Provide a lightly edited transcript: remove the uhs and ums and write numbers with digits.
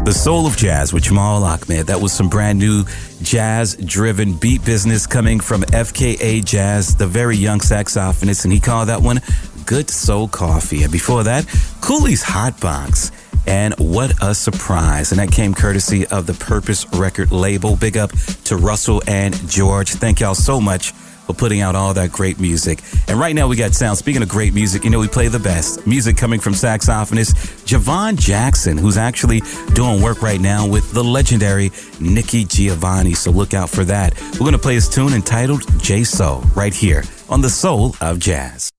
The Soul of Jazz with Jamal Ahmed. That was some brand new jazz-driven beat business coming from FKA Jazz, the very young saxophonist, and he called that one Good Soul Coffee. And before that, Cooley's Hot Box. And What a Surprise. And that came courtesy of the Purpose record label. Big up to Russell and George. Thank y'all so much for putting out all that great music. And right now we got sound. Speaking of great music, you know, we play the best music coming from saxophonist Javon Jackson, who's actually doing work right now with the legendary Nikki Giovanni. So look out for that. We're going to play his tune entitled J-Soul right here on The Soul of Jazz.